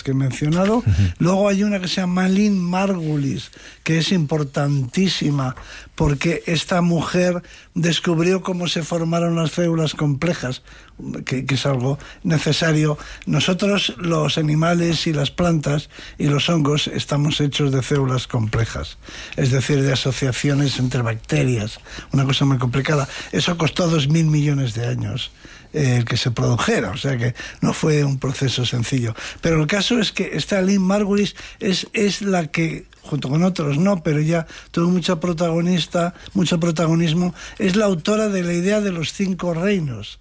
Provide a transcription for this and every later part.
las que he mencionado. Luego hay una que se llama Lynn Margulis, que es importantísima, porque esta mujer descubrió cómo se formaron las células complejas, que es algo necesario. Nosotros, los animales y las plantas y los hongos, estamos hechos de células complejas, es decir, de asociaciones entre bacterias, una cosa muy complicada. Eso costó 2.000 millones de años que se produjera, o sea que no fue un proceso sencillo. Pero el caso es que esta Lynn Margulis es la que, junto con otros no, pero ya tuvo mucho protagonismo, es la autora de la idea de los 5 reinos.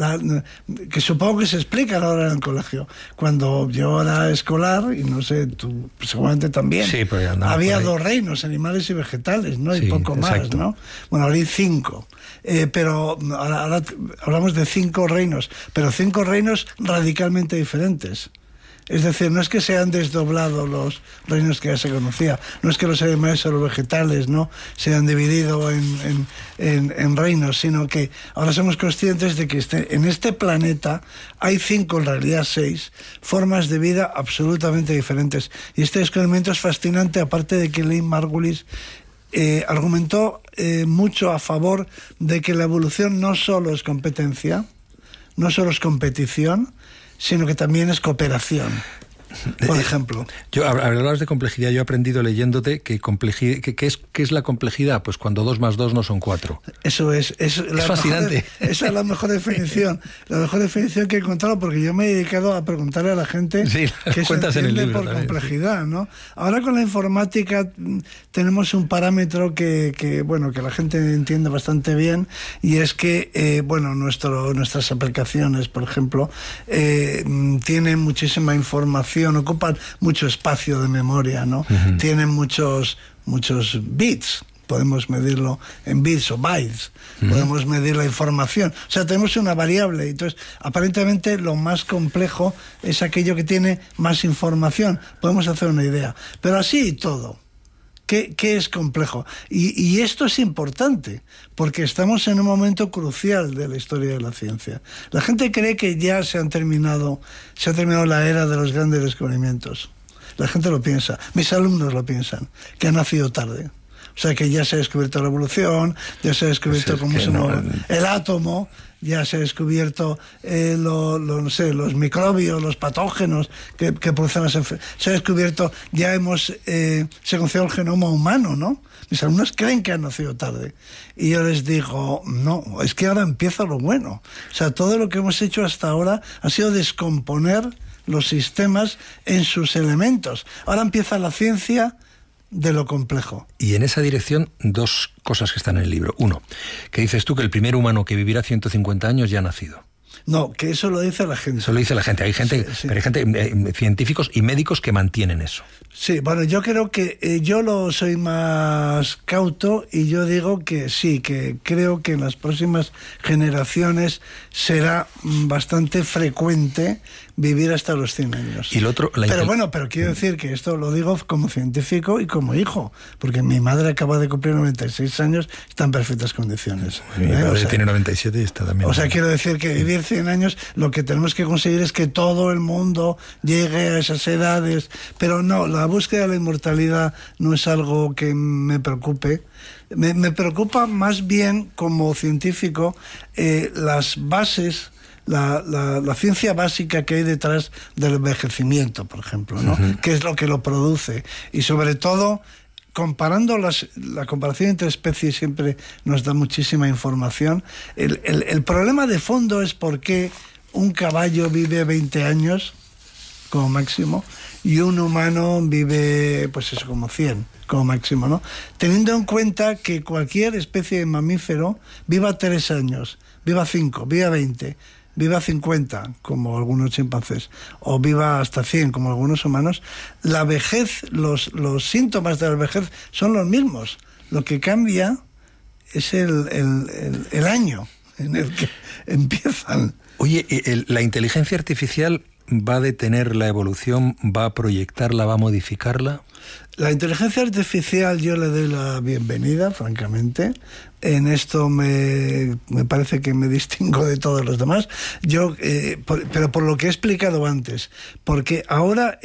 Que supongo que se explican ahora en el colegio. Cuando yo era escolar, y no sé, tú seguramente también, sí, había 2 reinos, animales y vegetales, ¿no? Y poco más, ¿no? Bueno, ahora hay 5. Pero ahora hablamos de 5 reinos, pero 5 reinos radicalmente diferentes. Es decir, no es que se han desdoblado los reinos que ya se conocía, no es que los animales o los vegetales no se han dividido en reinos, sino que ahora somos conscientes de que en este planeta hay 5, en realidad 6, formas de vida absolutamente diferentes. Y este descubrimiento es fascinante, aparte de que Lynn Margulis argumentó mucho a favor de que la evolución no solo es competencia, no solo es competición, sino que también es cooperación. Por ejemplo, hablabas de complejidad. Yo he aprendido leyéndote que ¿qué es la complejidad? Pues cuando 2 más 2 no son 4. Eso es fascinante. Esa es la mejor definición. La mejor definición que he encontrado, porque yo me he dedicado a preguntarle a la gente qué se entiende por complejidad, ¿no? Ahora con la informática tenemos un parámetro que la gente entiende bastante bien, y es que nuestras aplicaciones, por ejemplo, tienen muchísima información, ocupan mucho espacio de memoria, ¿no? Tienen muchos bits. Podemos medirlo en bits o bytes, podemos medir la información. O sea, tenemos una variable. Entonces, aparentemente lo más complejo es aquello que tiene más información. Podemos hacer una idea. Pero así todo. ¿Qué es complejo? Y esto es importante, porque estamos en un momento crucial de la historia de la ciencia. La gente cree que ya se ha terminado la era de los grandes descubrimientos. La gente lo piensa. Mis alumnos lo piensan, que han nacido tarde. O sea, que ya se ha descubierto la evolución, ya se ha descubierto cómo se mueve el átomo, ya se ha descubierto los microbios, los patógenos que producen las enfermedades. Se ha descubierto, secuenciado el genoma humano, ¿no? Mis alumnos creen que han nacido tarde. Y yo les digo, no, es que ahora empieza lo bueno. O sea, todo lo que hemos hecho hasta ahora ha sido descomponer los sistemas en sus elementos. Ahora empieza la ciencia de lo complejo. Y en esa dirección, 2 cosas que están en el libro. 1, que dices tú que el primer humano que vivirá 150 años ya ha nacido. No, que eso lo dice la gente. Eso lo dice la gente. Hay gente, sí. Pero hay gente, científicos y médicos que mantienen eso. Sí, bueno, yo creo que yo soy más cauto, y yo digo que sí, que creo que en las próximas generaciones será bastante frecuente vivir hasta los 100 años. Y lo otro, pero quiero decir que esto lo digo como científico y como hijo, porque mi madre acaba de cumplir 96 años, está en perfectas condiciones. Mi madre tiene 97 y está también. O sea, quiero decir que vivir 100 años, lo que tenemos que conseguir es que todo el mundo llegue a esas edades, pero no, la búsqueda de la inmortalidad no es algo que me preocupe. Me preocupa más bien como científico las bases, la ciencia básica que hay detrás del envejecimiento, por ejemplo, ¿no? ¿Qué es lo que lo produce? Y sobre todo, comparando la comparación entre especies siempre nos da muchísima información. El problema de fondo es por qué un caballo vive 20 años como máximo y un humano vive, pues eso, como 100 como máximo, ¿no? Teniendo en cuenta que cualquier especie de mamífero viva 3 años, viva 5, viva 20, viva 50, como algunos chimpancés, o viva hasta 100, como algunos humanos, la vejez, los síntomas de la vejez son los mismos. Lo que cambia es el año en el que empiezan. Oye, ¿la inteligencia artificial va a detener la evolución, va a proyectarla, va a modificarla? La inteligencia artificial yo le doy la bienvenida, francamente. En esto me parece que me distingo de todos los demás. Pero por lo que he explicado antes, porque ahora